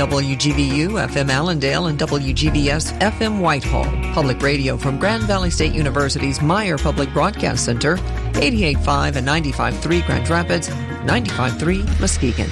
WGBU FM Allendale and WGBS FM Whitehall. Public radio from Grand Valley State University's Meyer Public Broadcast Center, 88.5 and 95.3 Grand Rapids, 95.3 Muskegon.